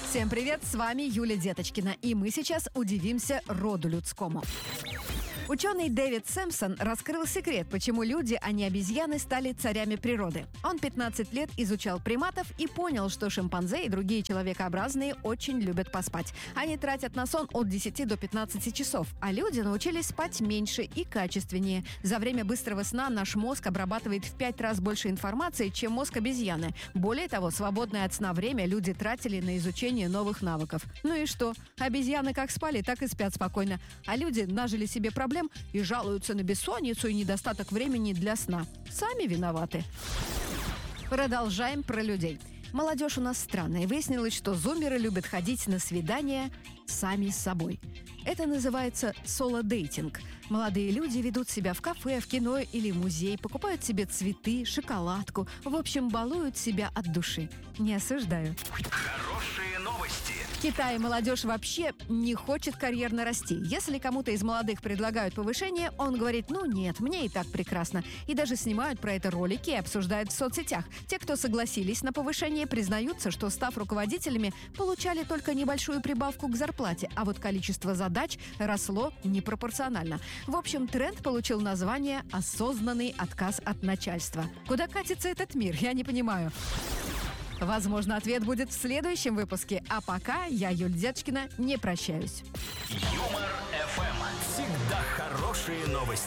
Всем привет, с вами Юлия Деточкина, и мы сейчас удивимся роду людскому. Ученый Дэвид Сэмпсон раскрыл секрет, почему люди, а не обезьяны, стали царями природы. Он 15 лет изучал приматов и понял, что шимпанзе и другие человекообразные очень любят поспать. Они тратят на сон от 10 до 15 часов, а люди научились спать меньше и качественнее. За время быстрого сна наш мозг обрабатывает в 5 раз больше информации, чем мозг обезьяны. Более того, свободное от сна время люди тратили на изучение новых навыков. Ну и что? Обезьяны как спали, так и спят спокойно. А люди нажили себе проблем и жалуются на бессонницу и недостаток времени для сна. Сами виноваты. Продолжаем про людей. Молодежь у нас странная. Выяснилось, что зумеры любят ходить на свидания сами с собой. Это называется соло-дейтинг. Молодые люди ведут себя в кафе, в кино или в музей, покупают себе цветы, шоколадку. В общем, балуют себя от души. Не осуждаю. Хорошие новости. В Китае молодежь вообще не хочет карьерно расти. Если кому-то из молодых предлагают повышение, он говорит: ну нет, мне и так прекрасно. И даже снимают про это ролики и обсуждают в соцсетях. Те, кто согласились на повышение, признаются, что, став руководителями, получали только небольшую прибавку к зарплате, а вот количество задач росло непропорционально. В общем, тренд получил название «Осознанный отказ от начальства». Куда катится этот мир, я не понимаю. Возможно, ответ будет в следующем выпуске. А пока я, Юлия Деточкина, не прощаюсь. Юмор ФМ. Всегда хорошие новости.